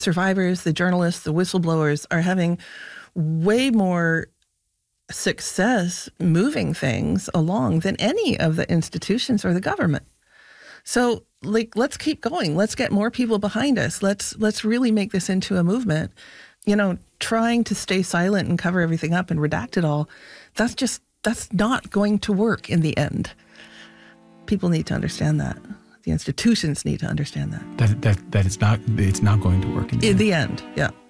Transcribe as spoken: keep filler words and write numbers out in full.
survivors, the journalists, the whistleblowers are having way more success moving things along than any of the institutions or the government. So, like, let's keep going. Let's get more people behind us. Let's let's really make this into a movement. You know, trying to stay silent and cover everything up and redact it all, that's just, that's not going to work in the end. People need to understand that. The institutions need to understand that. That that that it's not it's not going to work in the in end. the end, yeah.